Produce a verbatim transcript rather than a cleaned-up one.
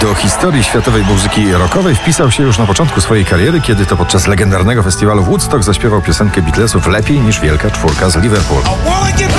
do historii światowej muzyki rockowej wpisał się już na początku swojej kariery, kiedy to podczas legendarnego festiwalu w Woodstock zaśpiewał piosenkę Beatlesów lepiej niż Wielka Czwórka z Liverpool.